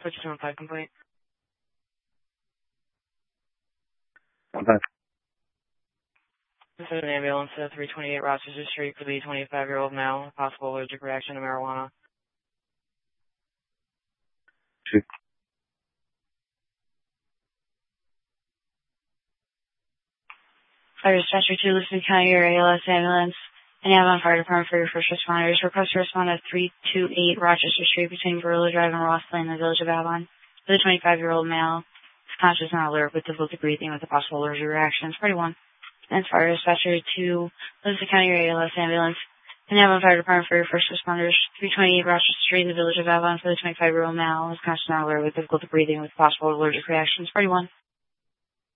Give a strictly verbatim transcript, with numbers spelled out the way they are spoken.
Put you on five complaint. Okay. This is an ambulance at three twenty-eight Rochester Street for the twenty-five-year-old male with possible allergic reaction to marijuana. Shoot. Fire Dispatcher two, Lisbon County, your A L S ambulance, and Avon Fire Department for your first responders. Request to respond at three twenty-eight Rochester Street between Barilla Drive and Ross Lane in the village of Avon. For the twenty-five-year-old male, is conscious and alert with difficulty breathing with a possible allergic reaction. forty-one. And Fire Dispatcher two, Lisbon County, your A L S ambulance, and Avon Fire Department for your first responders. three twenty-eight Rochester Street in the village of Avon for the twenty-five-year-old male, is conscious and alert with difficulty breathing with possible allergic reactions. forty-one.